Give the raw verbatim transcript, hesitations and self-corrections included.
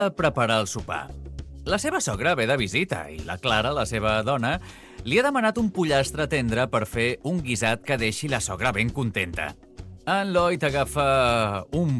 a preparar el sopar. La seva sogra ve de visita i la Clara, la seva dona, li ha demanat un pollastre tendre per fer un guisat que deixi la sogra ben contenta. En Lloyd agafa un